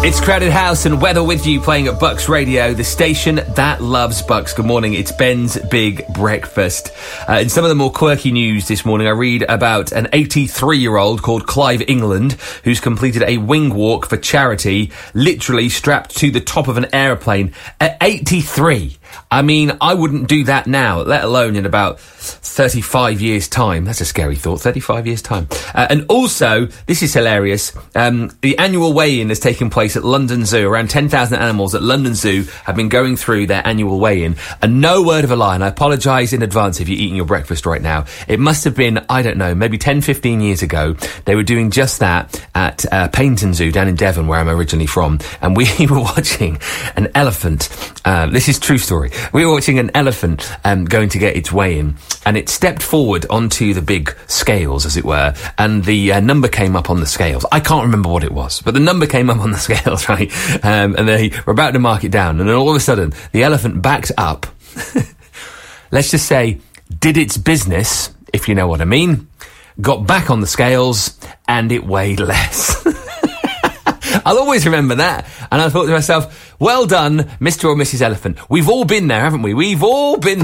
It's Crowded House and Weather with you, playing at Bucks Radio, the station that loves Bucks. Good morning, it's Ben's Big Breakfast. In some of the more quirky news this morning, I read about an 83-year-old called Clive England who's completed a wing walk for charity, literally strapped to the top of an aeroplane at 83. I mean, I wouldn't do that now, let alone in about 35 years' time. That's a scary thought, 35 years' time. And also, this is hilarious, the annual weigh-in has taken place at London Zoo. Around 10,000 animals at London Zoo have been going through their annual weigh-in. And no word of a lie, and I apologise in advance if you're eating your breakfast right now. It must have been, I don't know, maybe 10, 15 years ago. They were doing just that at Paignton Zoo down in Devon, where I'm originally from. And we were watching an elephant. This is true story. We were watching an elephant going to get its weigh-in, and it stepped forward onto the big scales, as it were, and the number came up on the scales. I can't remember what it was, but the number came up on the scales, right? And they were about to mark it down, and then all of a sudden, the elephant backed up. Let's just say, did its business, if you know what I mean, got back on the scales, and it weighed less. I'll always remember that. And I thought to myself, well done, Mr. or Mrs. Elephant. We've all been there, haven't we? We've all been